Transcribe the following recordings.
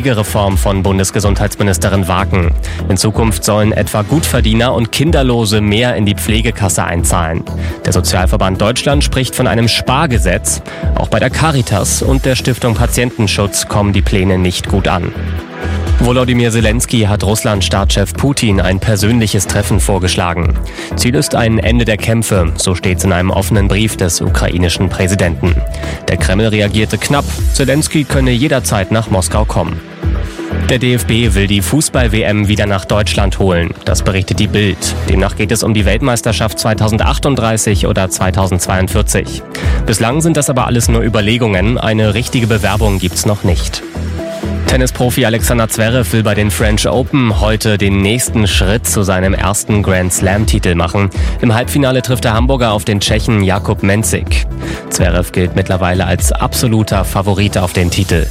Pflegereform von Bundesgesundheitsministerin Waken. In Zukunft sollen etwa Gutverdiener und Kinderlose mehr in die Pflegekasse einzahlen. Der Sozialverband Deutschland spricht von einem Spargesetz. Auch bei der Caritas und der Stiftung Patientenschutz kommen die Pläne nicht gut an. Volodymyr Zelensky hat Russland-Staatschef Putin ein persönliches Treffen vorgeschlagen. Ziel ist ein Ende der Kämpfe, so steht es in einem offenen Brief des ukrainischen Präsidenten. Der Kreml reagierte knapp, Zelensky könne jederzeit nach Moskau kommen. Der DFB will die Fußball-WM wieder nach Deutschland holen. Das berichtet die Bild. Demnach geht es um die Weltmeisterschaft 2038 oder 2042. Bislang sind das aber alles nur Überlegungen. Eine richtige Bewerbung gibt's noch nicht. Tennisprofi Alexander Zverev will bei den French Open heute den nächsten Schritt zu seinem ersten Grand Slam-Titel machen. Im Halbfinale trifft der Hamburger auf den Tschechen Jakub Mensik. Zverev gilt mittlerweile als absoluter Favorit auf den Titel.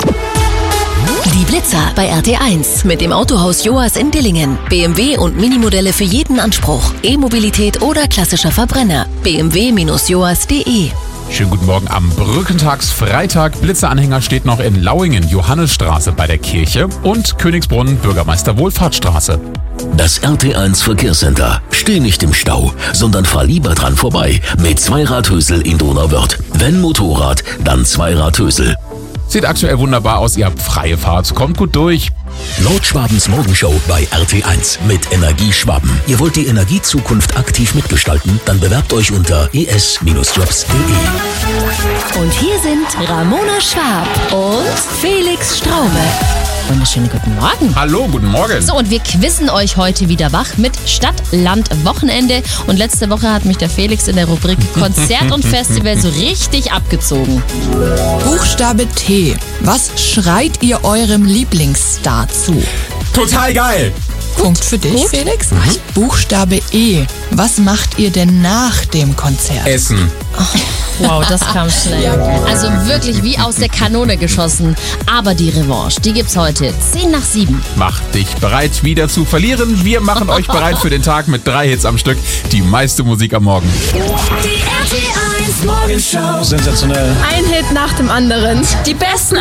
Die Blitzer bei RT1 mit dem Autohaus Joas in Dillingen. BMW und Minimodelle für jeden Anspruch. E-Mobilität oder klassischer Verbrenner. bmw-joas.de. Schönen guten Morgen am Brückentagsfreitag. Blitzeranhänger steht noch in Lauingen, Johannesstraße bei der Kirche und Königsbrunn, Bürgermeister Wohlfahrtsstraße. Das RT1 Verkehrscenter. Steh nicht im Stau, sondern fahr lieber dran vorbei mit Zweiradhösel in Donauwörth. Wenn Motorrad, dann Zweiradhösel. Sieht aktuell wunderbar aus, ihr habt freie Fahrt, kommt gut durch. Nordschwabens Morgenshow bei RT1 mit Energie Schwaben. Ihr wollt die Energiezukunft aktiv mitgestalten? Dann bewerbt euch unter es-jobs.de. Und hier sind Ramona Schwab und Felix Straube. Wunderschönen guten Morgen. Hallo, guten Morgen. So, und wir quizzen euch heute wieder wach mit Stadt, Land, Wochenende. Und letzte Woche hat mich der Felix in der Rubrik Konzert und Festival so richtig abgezogen. Buchstabe T. Was schreit ihr eurem Lieblingsstar zu? Total geil. Punkt für dich, Felix. Buchstabe E. Was macht ihr denn nach dem Konzert? Essen. Wow, das kam schnell. Also wirklich wie aus der Kanone geschossen. Aber die Revanche, die gibt's heute 6:50. Mach dich bereit, wieder zu verlieren. Wir machen euch bereit für den Tag mit 3 Hits am Stück. Die meiste Musik am Morgen. Die RT1 Morgenshow. Sensationell. Ein Hit nach dem anderen. Die besten